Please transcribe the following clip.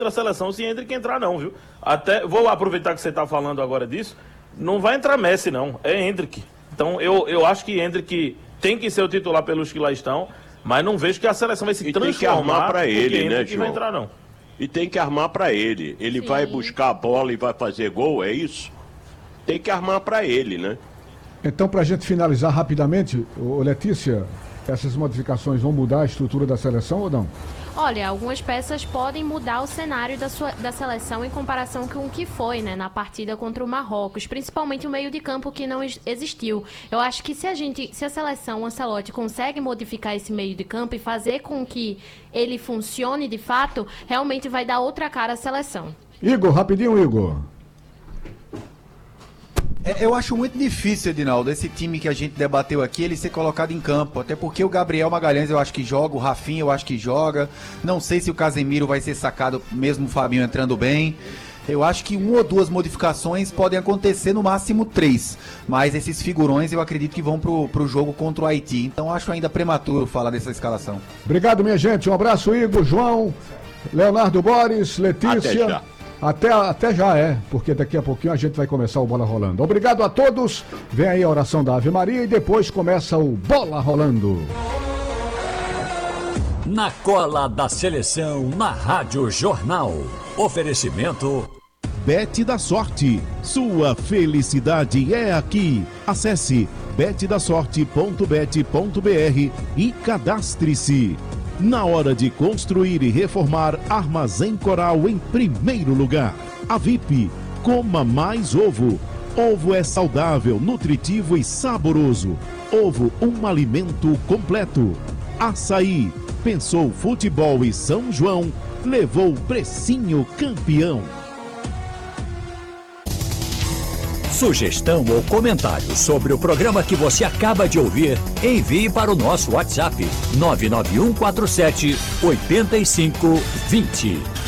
a seleção se Endrick entrar não, viu? Até, vou aproveitar que você está falando agora disso, não vai entrar Messi não, é Endrick. Então eu acho que Endrick tem que ser o titular pelos que lá estão, mas não vejo que a seleção vai se transformar. Tem que armar para ele, né, João? Vai entrar não. E tem que armar para ele. Ele vai buscar a bola e vai fazer gol, é isso? Tem que armar para ele, né? Então, para a gente finalizar rapidamente, Letícia, essas modificações vão mudar a estrutura da seleção ou não? Olha, algumas peças podem mudar o cenário da seleção em comparação com o que foi, né, na partida contra o Marrocos, principalmente o meio de campo que não existiu. Eu acho que se a seleção, o Ancelotti, consegue modificar esse meio de campo e fazer com que ele funcione de fato, realmente vai dar outra cara à seleção. Igor, rapidinho, Igor. Eu acho muito difícil, Edinaldo, esse time que a gente debateu aqui, ele ser colocado em campo, até porque o Gabriel Magalhães eu acho que joga, o Rafinha eu acho que joga, não sei se o Casemiro vai ser sacado, mesmo o Fabinho entrando bem. Eu acho que 1 ou 2 modificações podem acontecer, no máximo 3, mas esses figurões eu acredito que vão pro jogo contra o Haiti, então acho ainda prematuro falar dessa escalação. Obrigado, minha gente, um abraço, Igor, João, Leonardo Boris, Letícia. Até já porque daqui a pouquinho a gente vai começar o Bola Rolando. Obrigado a todos. Vem aí a oração da Ave Maria e depois começa o Bola Rolando. Na cola da seleção, na Rádio Jornal. Oferecimento Bet da Sorte. Sua felicidade é aqui. Acesse betdasorte.bet.br e cadastre-se. Na hora de construir e reformar, Armazém Coral em primeiro lugar. A VIP, coma mais ovo. Ovo é saudável, nutritivo e saboroso. Ovo, um alimento completo. Açaí, pensou futebol e São João, levou precinho campeão. Sugestão ou comentário sobre o programa que você acaba de ouvir, envie para o nosso WhatsApp 99147 8520.